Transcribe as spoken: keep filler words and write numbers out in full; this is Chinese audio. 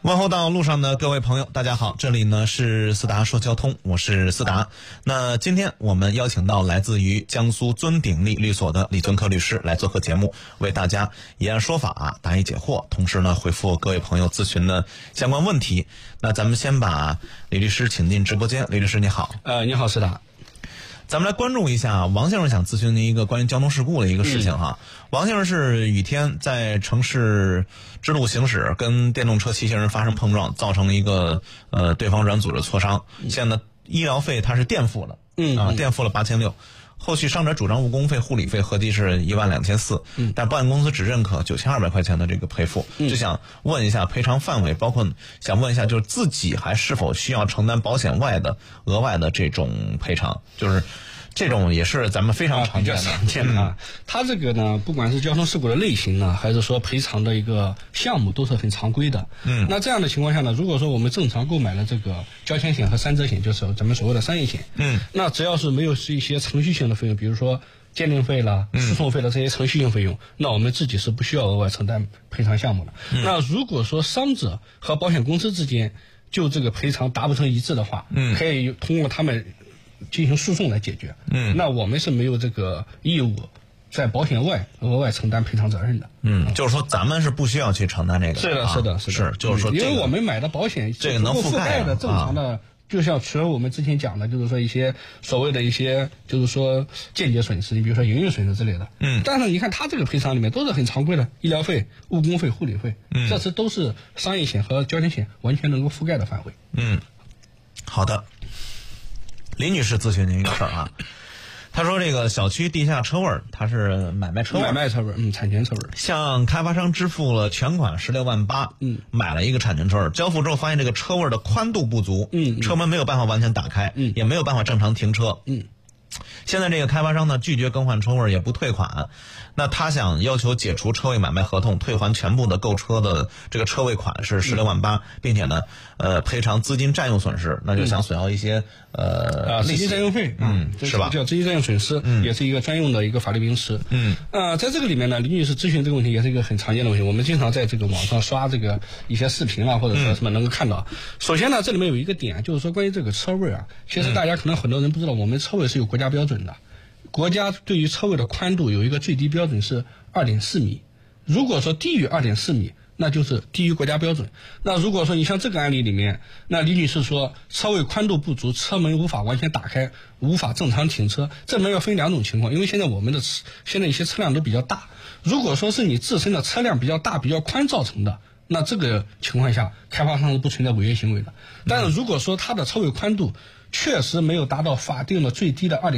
问候到路上的各位朋友，大家好，这里呢是思达说交通，我是思达。那今天我们邀请到来自于江苏尊鼎力律所的李尊科律师来做客节目，为大家以案说法，答疑解惑，同时呢回复各位朋友咨询的相关问题。那咱们先把李律师请进直播间。李律师你好。 呃，你好，思达。 咱们来关注一下王先生想咨询您一个关于交通事故的一个事情哈。嗯、王先生是雨天在城市支路行驶，跟电动车骑行人发生碰撞，造成了一个呃对方软组织挫伤。现在医疗费他是垫付了，嗯啊垫付了八千六。后续伤者主张误工费、护理费合计是一万两千四，嗯，但保险公司只认可九千二百块钱的这个赔付，嗯，就想问一下赔偿范围，包括想问一下，就是自己还是否需要承担保险外的额外的这种赔偿，就是这种也是咱们非常常见的。 啊、常见的啊，它这个呢，不管是交通事故的类型呢，还是说赔偿的一个项目，都是很常规的。嗯，那这样的情况下呢，如果说我们正常购买了这个交强险和三责险，就是咱们所谓的商业险，嗯，那只要是没有是一些程序性的费用，比如说鉴定费啦、诉讼费的这些程序性费用，嗯，那我们自己是不需要额外承担赔偿项目的。嗯，那如果说伤者和保险公司之间就这个赔偿达不成一致的话，嗯，可以通过他们进行诉讼来解决。嗯，那我们是没有这个义务在保险外额外承担赔偿责任的。 嗯，就是说咱们是不需要去承担这个。 是的，是的，是的， 是就是说， 因为我们买的保险这个能覆盖的正常的，就像除了我们之前讲的，就是说一些所谓的一些就是说间接损失，你比如说营运损失之类的。嗯，但是你看它这个赔偿里面都是很常规的，医疗费、误工费、护理费，嗯，这次都是商业险和交强险完全能够覆盖的范围。 嗯，好的。李女士咨询您一个事儿啊，她说这个小区地下车位，她是买卖车位， 买卖车位，嗯，产权车位， 向开发商支付了全款十六万八，嗯，买了一个产权车位，交付之后发现这个车位的宽度不足，嗯，车门没有办法完全打开，嗯，也没有办法正常停车，嗯。现在这个开发商呢拒绝更换车位，也不退款，那他想要求解除车位买卖合同，退还全部的购车的这个车位款是十六万八，并且呢呃赔偿资金占用损失，那就想索要一些、嗯、呃啊资金占用费， 嗯，是吧？ 叫资金占用损失，嗯，也是一个专用的一个法律名词，嗯，呃，在这个里面呢，李女士咨询这个问题也是一个很常见的问题，我们经常在这个网上刷这个一些视频啊，或者说什么能够看到。嗯、首先呢，这里面有一个点，就是说关于这个车位啊，其实大家可能很多人不知道，我们车位是有国家标准的。国家对于车位的宽度有一个最低标准是 二点四米，如果说低于 二点四米，那就是低于国家标准。那如果说你像这个案例里面，那李女士说车位宽度不足，车门无法完全打开，无法正常停车，这里面要分两种情况，因为现在我们的现在一些车辆都比较大，如果说是你自身的车辆比较大比较宽造成的，那这个情况下开发商是不存在违约行为的。但是如果说它的车位宽度确实没有达到法定的最低的 二点